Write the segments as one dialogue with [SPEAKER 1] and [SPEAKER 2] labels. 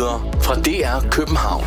[SPEAKER 1] nyheder fra DR København.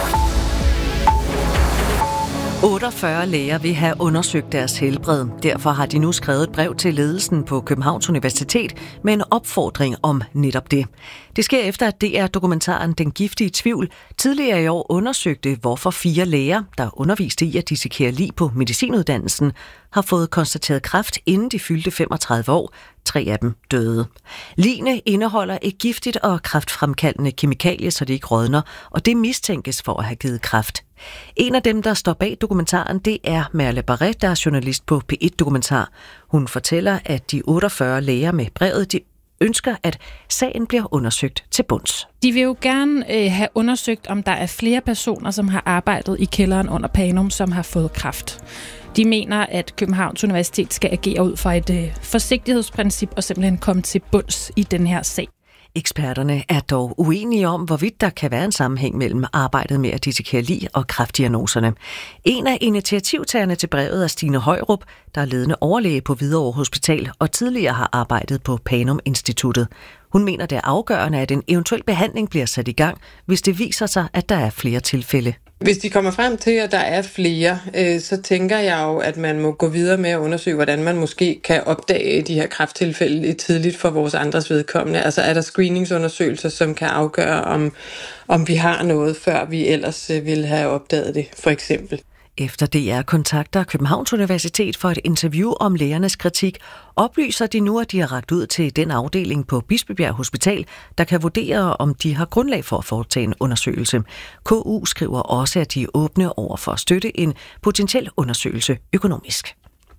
[SPEAKER 2] 48 læger vil have undersøgt deres helbred. Derfor har de nu skrevet et brev til ledelsen på Københavns Universitet med en opfordring om netop det. Det sker efter, at DR-dokumentaren Den giftige tvivl tidligere i år undersøgte, hvorfor 4 læger, der underviste i at dissekere lig på medicinuddannelsen, har fået konstateret kræft, inden de fyldte 35 år. 3 af dem døde. Ligene indeholder et giftigt og kræftfremkaldende kemikalie, så det ikke rådner, og det mistænkes for at have givet kræft. En af dem, der står bag dokumentaren, det er Merle Barret, der er journalist på P1 Dokumentar. Hun fortæller, at de 48 læger med brevet, de ønsker, at sagen bliver undersøgt til bunds.
[SPEAKER 3] De vil jo gerne have undersøgt, om der er flere personer, som har arbejdet i kælderen under Panum, som har fået kræft. De mener, at Københavns Universitet skal agere ud fra et forsigtighedsprincip og simpelthen komme til bunds i den her sag.
[SPEAKER 2] Eksperterne er dog uenige om, hvorvidt der kan være en sammenhæng mellem arbejdet med at dissekere lig og kræftdiagnoserne. En af initiativtagerne til brevet er Stine Højrup, der er ledende overlæge på Hvidovre Hospital og tidligere har arbejdet på Panum Instituttet. Hun mener, det er afgørende, at en eventuel behandling bliver sat i gang, hvis det viser sig, at der er flere tilfælde.
[SPEAKER 4] Hvis de kommer frem til, at der er flere, så tænker jeg jo, at man må gå videre med at undersøge, hvordan man måske kan opdage de her kræfttilfælde tidligt for vores andres vedkommende. Altså er der screeningsundersøgelser, som kan afgøre, om vi har noget, før vi ellers ville have opdaget det, for eksempel.
[SPEAKER 2] Efter DR kontakter Københavns Universitet for et interview om lægernes kritik, oplyser de nu, at de har rakt ud til den afdeling på Bispebjerg Hospital, der kan vurdere, om de har grundlag for at foretage en undersøgelse. KU skriver også, at de er åbne over for at støtte en potentiel undersøgelse økonomisk.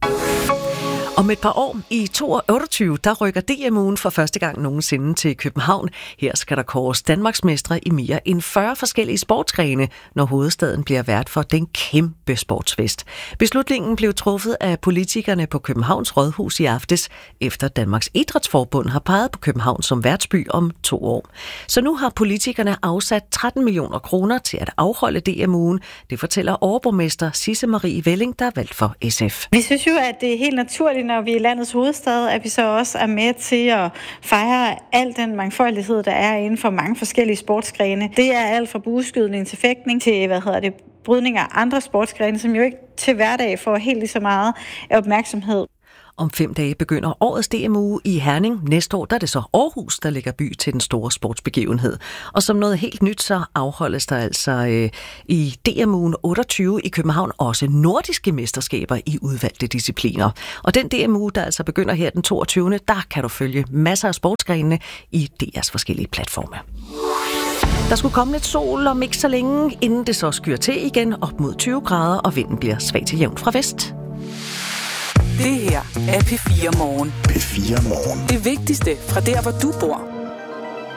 [SPEAKER 2] Om et par år, i 2028, der rykker DMU'en for første gang nogensinde til København. Her skal der kåres danmarksmestre i mere end 40 forskellige sportsgrene, når hovedstaden bliver vært for den kæmpe sportsfest. Beslutningen blev truffet af politikerne på Københavns Rådhus i aftes, efter Danmarks Idrætsforbund har peget på København som værtsby om 2 år. Så nu har politikerne afsat 13 millioner kroner til at afholde DMU'en. Det fortæller overborgmester Sisse Marie Velling, der er valgt for SF.
[SPEAKER 5] Vi synes jo, at det er helt naturligt, når vi er landets hovedstad, at vi så også er med til at fejre al den mangfoldighed, der er inden for mange forskellige sportsgrene. Det er alt fra bueskydning til fægtning til, brydning af andre sportsgrene, som jo ikke til hverdag får helt lige så meget opmærksomhed.
[SPEAKER 2] Om 5 dage begynder årets DMU i Herning. Næste år der er det så Aarhus, der lægger by til den store sportsbegivenhed. Og som noget helt nyt, så afholdes der altså i DMU'en 28 i København også nordiske mesterskaber i udvalgte discipliner. Og den DMU, der altså begynder her den 22. der kan du følge masser af sportsgrenene i DR's forskellige platforme. Der skulle komme lidt sol om ikke så længe, inden det så skyr til igen op mod 20 grader, og vinden bliver svag til jævn fra vest.
[SPEAKER 6] Det her er P4 Morgen.
[SPEAKER 1] P4 Morgen.
[SPEAKER 6] Det vigtigste fra der, hvor du bor.